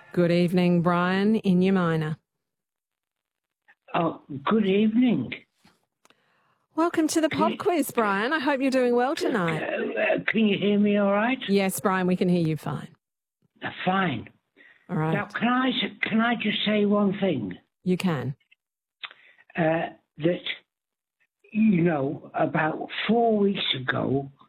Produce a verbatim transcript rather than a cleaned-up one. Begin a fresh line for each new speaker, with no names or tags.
Good evening, Brian, in your minor.
Oh, good evening.
Welcome to the pop quiz, Brian. I hope you're doing well tonight.
Uh, can you hear me all right?
Yes, Brian, we can hear you fine.
Uh, fine.
All right.
Now, can I, can I just say one thing?
You can.
Uh, that, you know, about four weeks ago,